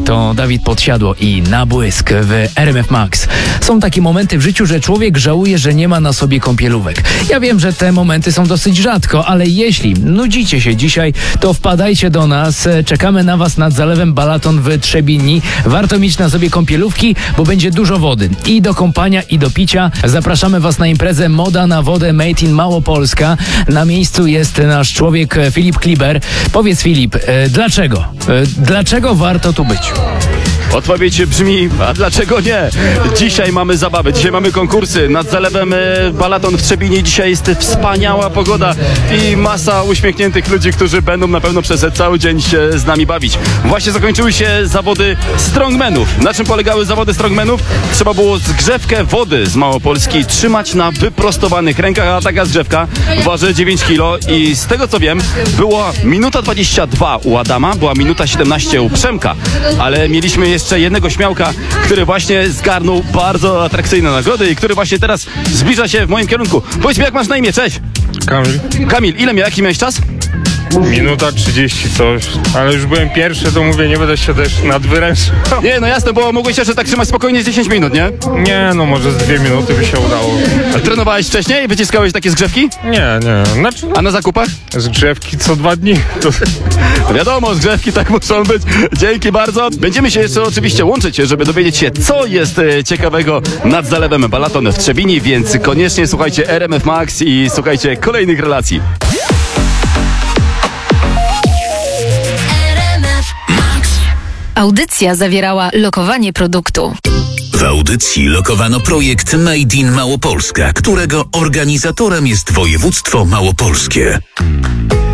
to Dawid Podsiadło i Na błysk w RMF Max. Są takie momenty w życiu, że człowiek żałuje, że nie ma na sobie kąpielówek. Ja wiem, że te momenty są dosyć rzadko, ale jeśli nudzicie się dzisiaj, to wpadajcie do nas. Czekamy na was nad zalewem Balaton w Trzebini. Warto mieć na sobie kąpielówki, bo będzie dużo wody. I do kąpania, i do picia. Zapraszamy was na imprezę Moda na wodę Made in Małopolska. Na miejscu jest nasz człowiek Filip Kliber. Powiedz, Filip, dlaczego? Dlaczego warto tu być? Odpowiedź brzmi, a dlaczego nie? Dzisiaj mamy zabawę, dzisiaj mamy konkursy nad zalewem Balaton w Trzebinie. Dzisiaj jest wspaniała pogoda i masa uśmiechniętych ludzi, którzy będą na pewno przez cały dzień się z nami bawić. Właśnie zakończyły się zawody strongmenów. Na czym polegały zawody strongmenów? Trzeba było zgrzewkę wody z Małopolski trzymać na wyprostowanych rękach, a taka zgrzewka waży 9 kg i z tego co wiem, była minuta 22 u Adama, była minuta 17 u Przemka, ale mieliśmy jeszcze jednego śmiałka, który właśnie zgarnął bardzo atrakcyjne nagrody i który właśnie teraz zbliża się w moim kierunku. Powiedz mi, jak masz na imię? Cześć! Kamil. Kamil, jaki miałeś czas? Minuta 30 coś, ale już byłem pierwszy, to mówię, nie będę się też nadwyrężał. Nie, no jasne, bo mogłeś jeszcze tak trzymać spokojnie z 10 minut, nie? Nie, no może z 2 minuty by się udało. A trenowałeś wcześniej i wyciskałeś takie zgrzewki? Nie, znaczy A na zakupach? zgrzewki co 2 dni. To... Wiadomo, zgrzewki tak muszą być. Dzięki bardzo. Będziemy się jeszcze oczywiście łączyć, żeby dowiedzieć się, co jest ciekawego nad zalewem Balaton w Trzebinie, więc koniecznie słuchajcie RMF Max i słuchajcie kolejnych relacji. Audycja zawierała lokowanie produktu. W audycji lokowano projekt Made in Małopolska, którego organizatorem jest województwo małopolskie.